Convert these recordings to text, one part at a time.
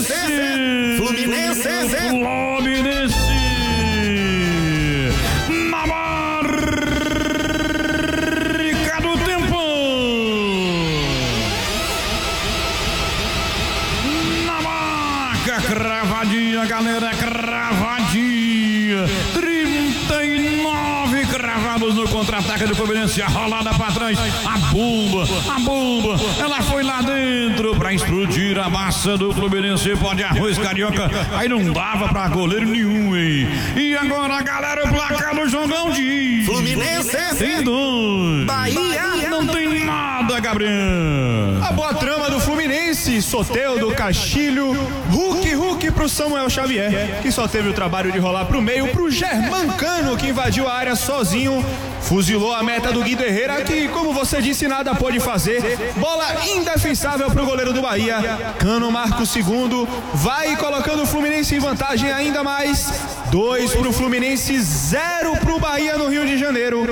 Fluminense. Na marca do tempo. Na marca, cravadinha, galera, cravadinha. 39 cravados no contra-ataque do Fluminense. A rolada pra trás, a bomba, ela foi lá dentro pra explodir a massa do Fluminense. Pode arroz carioca, aí não dava pra goleiro nenhum, hein? E agora, galera, o placar do jogão de Fluminense tem 2. Bahia não tem nada, Gabriel. A boa trama do Fluminense, Soteldo, Castilho, Hulk pro Samuel Xavier, que só teve o trabalho de rolar pro meio, pro Germancano, que invadiu a área sozinho, fuzilou a meta do Guido Herrera, que, como você disse, nada pôde fazer. Bola indefensável pro goleiro do Bahia. Cano marca o segundo, vai colocando o Fluminense em vantagem ainda mais. 2 pro Fluminense, 0 pro Bahia no Rio de Janeiro.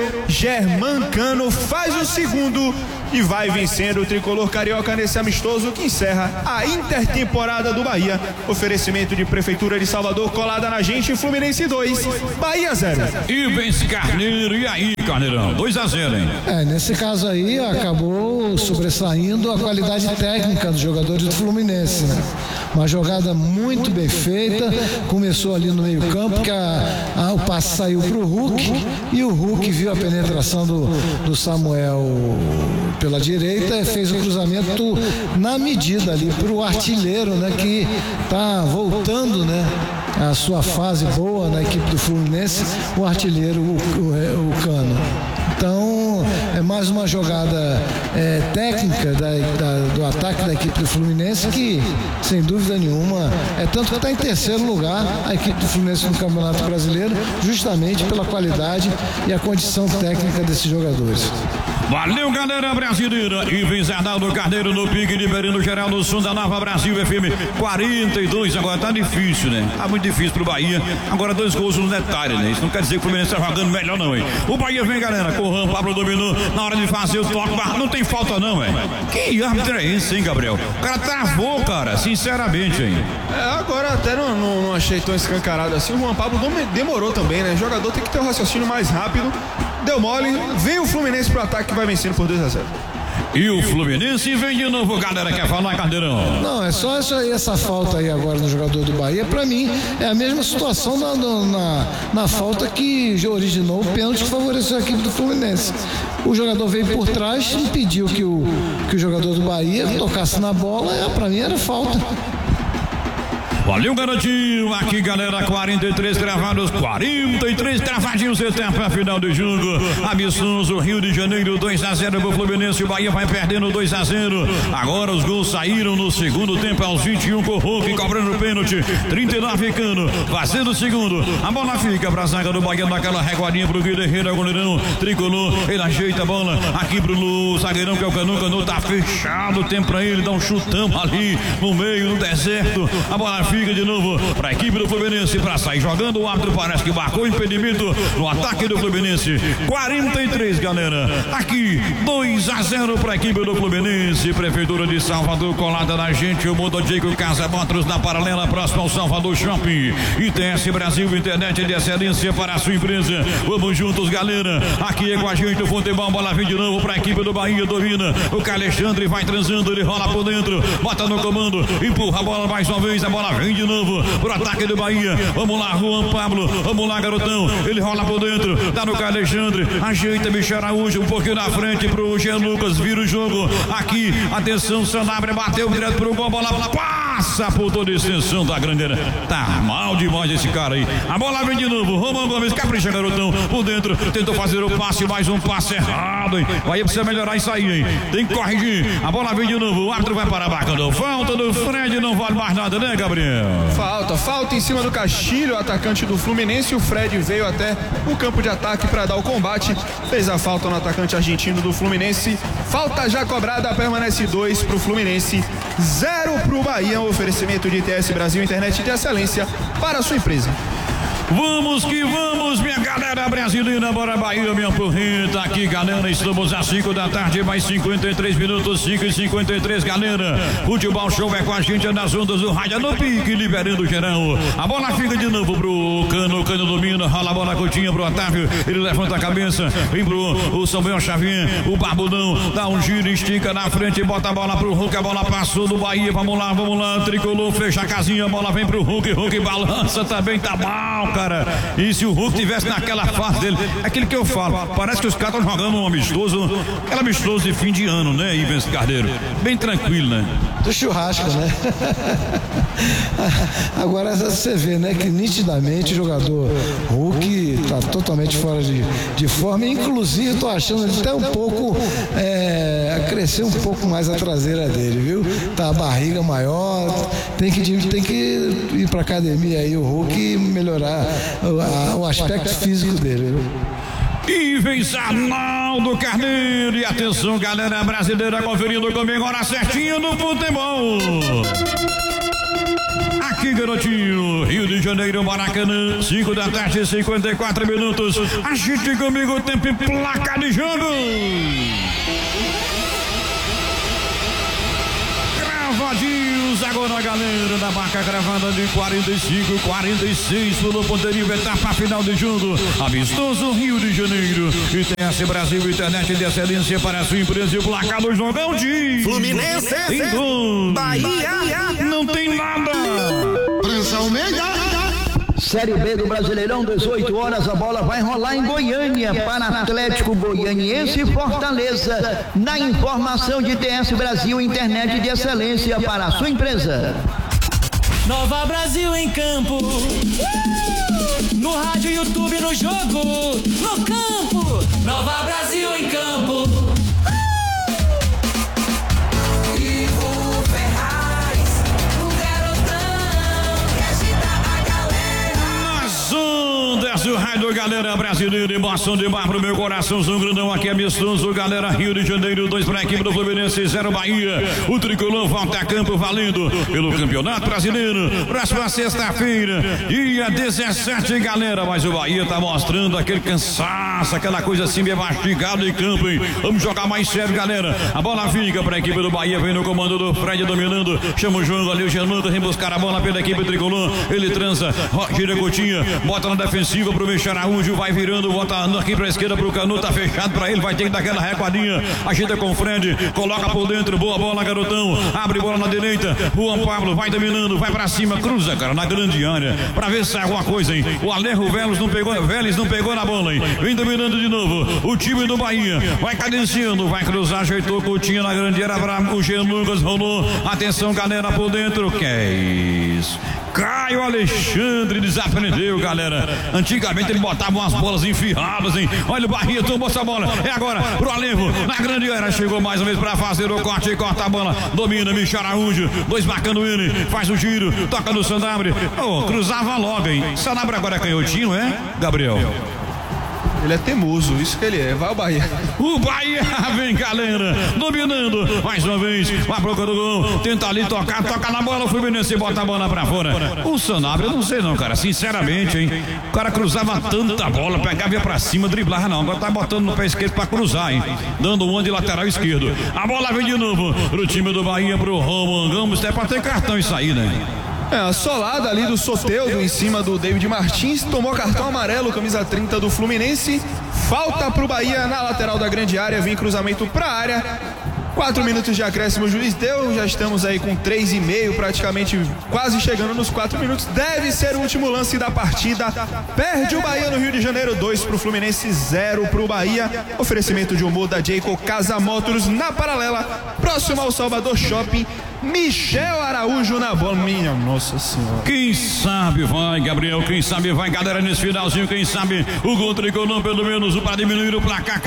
Germancano faz o segundo e vai vencendo o tricolor carioca nesse amistoso que encerra a intertemporada do Bahia. Oferecimento de Prefeitura de Salvador, colada na gente. Fluminense 2, Bahia 0. E vence Carneiro. E aí, Carneirão? 2-0, hein? Nesse caso aí acabou sobressaindo a qualidade técnica dos jogadores do Fluminense, né? Uma jogada muito bem feita, começou ali no meio campo, que o passe saiu pro Hulk, e o Hulk viu a penetração do Samuel pela direita, fez o cruzamento na medida ali pro artilheiro, né, que tá voltando, né, a sua fase boa na equipe do Fluminense, o artilheiro, o Cano. Então, é mais uma jogada técnica do ataque da equipe do Fluminense, que, sem dúvida nenhuma, tanto que está em terceiro lugar a equipe do Fluminense no Campeonato Brasileiro, justamente pela qualidade e a condição técnica desses jogadores. Valeu, galera brasileira. Ives Arnaldo Carneiro no pique, liberando o geral do som da Nova Brasil FM 42. Agora tá difícil, né? Tá muito difícil pro Bahia. Agora 2 gols no detalhe, né? Isso não quer dizer que o Fluminense tá jogando melhor, não, hein? O Bahia vem, galera. Corram, Pablo dominou. Na hora de fazer o toque, não tem falta, não, hein? Que árbitro é esse, hein, Gabriel? O cara travou, cara, sinceramente, hein? Agora até não achei tão escancarado assim. O Juan Pablo demorou também, né? O jogador tem que ter um raciocínio mais rápido. Deu mole, vem o Fluminense pro ataque, que vai vencendo por 2-0. E o Fluminense vem de novo, galera. Quer falar, Carneirão? Não, é só essa falta aí agora no jogador do Bahia. Pra mim, é a mesma situação na falta que originou o pênalti que favoreceu a equipe do Fluminense. O jogador veio por trás, impediu que o jogador do Bahia tocasse na bola. Pra mim era falta. Valeu, garotinho. Aqui, galera, 43 cravados, 43 cravadinhos até a final do jogo. Amistoso, Rio de Janeiro, 2-0 pro Fluminense. O Bahia vai perdendo 2-0. Agora os gols saíram no segundo tempo, aos 21 com o Hulk cobrando o pênalti. 39 Cano, fazendo o segundo. A bola fica pra zaga do Bahia, naquela reguadinha pro Guido Herrera, goleirão tricolor. Ele ajeita a bola aqui pro zagueirão, que é o Canu. Canu tá fechado o tempo pra ele, dá um chutão ali no meio, no deserto. A bola fica de novo para a equipe do Fluminense para sair jogando. O árbitro parece que marcou impedimento no ataque do Fluminense. 43, galera. Aqui 2-0 para a equipe do Fluminense. Prefeitura de Salvador colada na gente. O Mododico Casa Motors na paralela, próximo ao Salvador Shopping. ITS Brasil, internet de excelência para a sua empresa. Vamos juntos, galera. Aqui é com a gente o futebol. Bola vem de novo para a equipe do Bahia. Domina o Alexandre, vai transando, ele rola por dentro, bota no comando, empurra a bola mais uma vez. A bola vem de novo pro ataque do Bahia. Vamos lá, Juan Pablo. Vamos lá, garotão. Ele rola por dentro. Tá no Alexandre. Ajeita Michel Araújo um pouquinho na frente pro Jean Lucas. Vira o jogo. Aqui, atenção, Sanabria bateu direto pro gol. Bola passa por toda a extensão da grandeira. Tá mal demais esse cara aí. A bola vem de novo. Romão Gomes, capricha, garotão. Por dentro. Tentou fazer o passe. Mais um passe errado, hein? Bahia precisa melhorar isso aí, hein? Tem que corrigir. A bola vem de novo. O árbitro vai parar bacana. Falta do Fred. Não vale mais nada, né, Gabriel? Falta em cima do Castilho, atacante do Fluminense. O Fred veio até o campo de ataque para dar o combate. Fez a falta no atacante argentino do Fluminense. Falta já cobrada, permanece 2 pro Fluminense, 0 pro Bahia. Um oferecimento de ITS Brasil, internet de excelência para a sua empresa. Vamos que vamos, minha galera brasileira, bora Bahia, minha porreta. Aqui, galera, estamos às 5 da tarde, mais 53 minutos, 5h53, galera. Futebol Show é com a gente nas ondas do rádio no pique, liberando o geral. A bola fica de novo pro Cano, Cano domina, rola a bola curtinha pro Otávio, ele levanta a cabeça, vem pro Samuel Xavier, o Barbudão, dá um giro, estica na frente, bota a bola pro Hulk, a bola passou do Bahia, vamos lá, tricolor, fecha a casinha, a bola vem pro Hulk, Hulk balança também, tá mal, cara. E se o Hulk tivesse naquela fase dele, é aquilo que eu falo, parece que os caras estão jogando um amistoso, aquele amistoso de fim de ano, né, Ivens Carneiro? Bem tranquilo, né? Do churrasco, né? Agora você vê, né, que nitidamente o jogador Hulk tá totalmente fora de forma, inclusive tô achando ele até um pouco crescer um pouco mais a traseira dele, viu? Tá a barriga maior, tem que ir pra academia aí o Hulk e melhorar o aspecto físico dele, viu? E vem Arnaldo Carneiro. E atenção, galera brasileira, conferindo comigo agora certinho no futebol. Aqui, garotinho, Rio de Janeiro, Maracanã, 5 da tarde, 54 minutos. Agite comigo o tempo e placa de jogo. Cravadinhos agora, galera, da marca gravada de 45-46 pelo poderio, etapa final de jogo. Amistoso Rio de Janeiro. ITS Brasil, internet de excelência para a sua empresa. E o placar do jogão de Fluminense, Bahia, não tem nada. Prensa Almeida. Série B do Brasileirão, 18 horas, a bola vai rolar em Goiânia para Atlético Goianiense e Fortaleza. Na informação de TS Brasil, internet de excelência para a sua empresa. Nova Brasil em campo, no rádio, YouTube, no jogo, no campo. Nova Brasil em campo. O rádio, galera brasileira, emoção de bar pro meu coração, São Grandão, aqui amistoso, galera, Rio de Janeiro, 2 para a equipe do Fluminense, 0 Bahia. O tricolor volta a campo valendo pelo Campeonato Brasileiro, próxima sexta-feira, dia 17, galera. Mas o Bahia tá mostrando aquele cansaço, aquela coisa assim, bem mastigado em campo, hein? Vamos jogar mais sério, galera. A bola fica para a equipe do Bahia, vem no comando do Fred dominando, chama o João ali, o Germano, vem buscar a bola pela equipe tricolor, ele transa, gira Coutinho, bota na defensiva pro Michel Araújo, vai virando, bota aqui pra esquerda pro Canu, tá fechado pra ele, vai ter que dar aquela recuadinha, agita com o Fred, coloca por dentro, boa bola, garotão, abre bola na direita, Juan Pablo vai dominando, vai pra cima, cruza, cara, na grande área, pra ver se sai alguma coisa, hein? O Alejo Vélez não pegou na bola, hein? Vem dominando de novo, o time do Bahia, vai cadenciando, vai cruzar, ajeitou, Coutinho na grande área, o Jean Lucas rolou, atenção, galera, por dentro, que é isso? Caio Alexandre desaprendeu, galera. Antigamente ele botava umas bolas enfiadas, hein? Olha o Bahia, tomou essa bola. É agora pro Alevo, na grande área. Chegou mais uma vez pra fazer o corte e corta a bola. Domina, Michel Araújo. 2 marcando ele. Faz o giro, toca no Sanabria. Cruzava logo, hein? Sanabria agora é canhotinho, é, Gabriel? Ele é teimoso, isso que ele é. Vai o Bahia. O Bahia vem, galera, dominando mais uma vez, vai pro do gol, tenta ali tocar, toca na bola, o Fluminense bota a bola pra fora. O Sanabria, eu não sei não, cara, sinceramente, hein, o cara cruzava tanta bola, pegava e ia pra cima, driblava não, agora tá botando no pé esquerdo pra cruzar, hein, dando um de lateral esquerdo. A bola vem de novo pro time do Bahia, pro Romulo Gomes, é pra ter cartão isso aí, né? A solada ali do Soteldo em cima do David Martins, tomou cartão amarelo, camisa 30 do Fluminense. Falta pro Bahia na lateral da grande área, vem cruzamento pra área. 4 minutos de acréscimo o juiz deu, já estamos aí com 3,5, praticamente quase chegando nos 4 minutos. Deve ser o último lance da partida. Perde o Bahia no Rio de Janeiro, 2 pro Fluminense, 0 pro Bahia. Oferecimento de humor da Jayco Casa Motors na paralela, próximo ao Salvador Shopping. Michel Araújo na bola, minha nossa senhora. Quem sabe vai, Gabriel, quem sabe vai, galera, nesse finalzinho, quem sabe o gol tricolor pelo menos para diminuir o placar.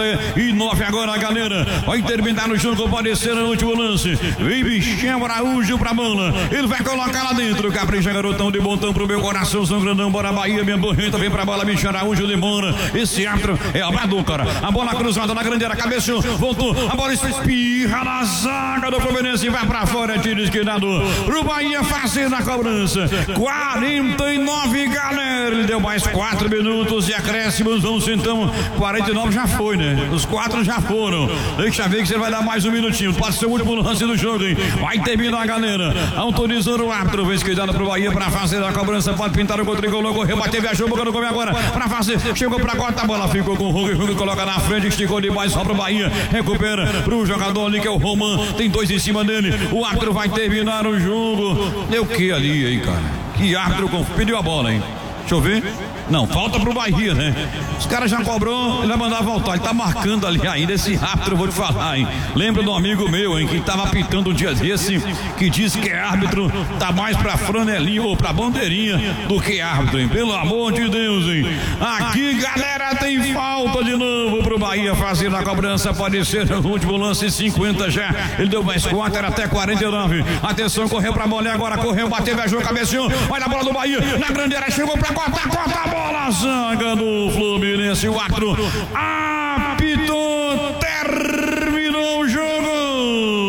49 agora, galera, vai terminar o jogo, pode ser o último lance. Vem Michel Araújo pra bola, ele vai colocar lá dentro, capricha, garotão, de montão pro meu coração, São Grandão, bora Bahia, minha borreta, vem pra bola, Michel Araújo, demora, esse árbitro é Alvador, cara, a bola cruzada na grande área, cabeceou, voltou, a bola espirra na zaga do Fluminense, vai pra pra fora, tiro esquerdado pro Bahia fazer na cobrança. 49, galera. Ele deu mais 4 minutos de acréscimos. Vamos então. 49 já foi, né? Os 4 já foram. Deixa eu ver que você vai dar mais um minutinho. Pode ser o último lance do jogo, hein? Vai terminar, galera. Autorizando o árbitro. Vez cuidado pro Bahia pra fazer a cobrança. Pode pintar o contricolor. Correu, bateu, viajou, boca no come agora. Pra fazer. Chegou pra corta a bola. Ficou com o Hulk. Coloca na frente. Esticou demais. Só pro Bahia. Recupera pro jogador ali que é o Roman. Tem 2 em cima dele. O árbitro vai terminar o jogo. Deu o que ali, hein, cara? Que árbitro pediu a bola, hein? Deixa eu ver. Não, falta pro Bahia, né? Os caras já cobrou, ele vai mandar voltar. Ele tá marcando ali ainda esse árbitro, eu vou te falar, hein? Lembra do amigo meu, hein? Que tava apitando um dia desse, que disse que é árbitro, tá mais pra franelinha ou pra bandeirinha do que árbitro, hein? Pelo amor de Deus, hein? Aqui, galera, tem falta de novo pro Bahia fazer a cobrança. Pode ser o último lance, 50 já. Ele deu mais 4, era até 49. Atenção, correu pra bola agora, correu, bateu, viajou, cabeceou. Olha a bola do Bahia, na grande área, chegou pra corta a bola, zaga do Fluminense, o árbitro